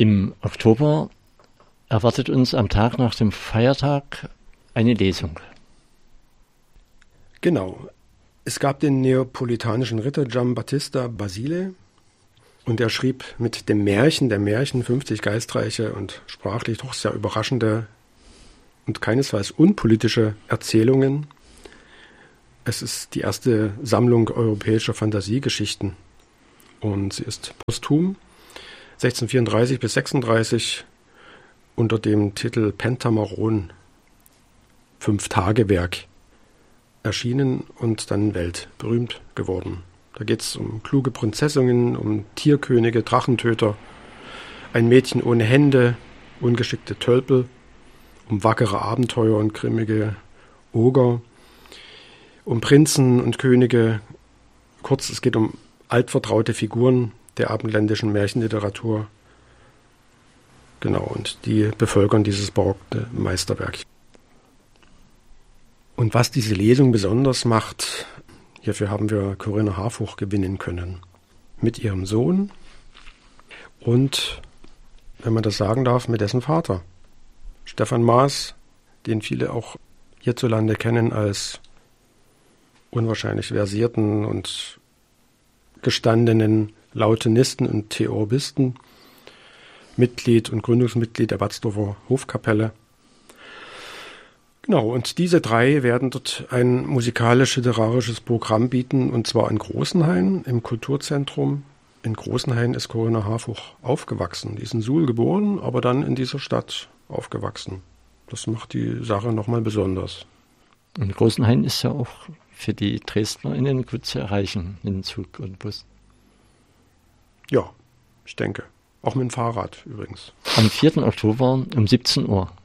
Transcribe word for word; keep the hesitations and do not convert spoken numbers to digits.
Im Oktober erwartet uns am Tag nach dem Feiertag eine Lesung. Genau. Es gab den neapolitanischen Ritter Giambattista Basile und er schrieb mit dem Märchen der Märchen fünfzig geistreiche und sprachlich doch sehr überraschende und keinesfalls unpolitische Erzählungen. Es ist die erste Sammlung europäischer Fantasiegeschichten und sie ist posthum sechzehnhundertvierunddreißig bis sechsunddreißig unter dem Titel Pentameron, Fünf-Tage-Werk, erschienen und dann weltberühmt geworden. Da geht es um kluge Prinzessinnen, um Tierkönige, Drachentöter, ein Mädchen ohne Hände, ungeschickte Tölpel, um wackere Abenteuer und grimmige Oger, um Prinzen und Könige. Kurz, es geht um altvertraute Figuren der abendländischen Märchenliteratur. Genau, und die bevölkern dieses barocke Meisterwerk. Und was diese Lesung besonders macht, hierfür haben wir Corinna Harfuch gewinnen können. Mit ihrem Sohn und, wenn man das sagen darf, mit dessen Vater. Stefan Maas, den viele auch hierzulande kennen als unwahrscheinlich versierten und gestandenen Lautenisten und Theorbisten, Mitglied und Gründungsmitglied der Watzdorfer Hofkapelle. Genau, und diese drei werden dort ein musikalisch-literarisches Programm bieten, und zwar in Großenhain im Kulturzentrum. In Großenhain ist Corinna Harfuch aufgewachsen. Die ist in Suhl geboren, aber dann in dieser Stadt aufgewachsen. Das macht die Sache nochmal besonders. Und Großenhain ist ja auch für die DresdnerInnen gut zu erreichen, in Zug und Bus. Ja, ich denke. Auch mit dem Fahrrad übrigens. Am vierten Oktober um siebzehn Uhr.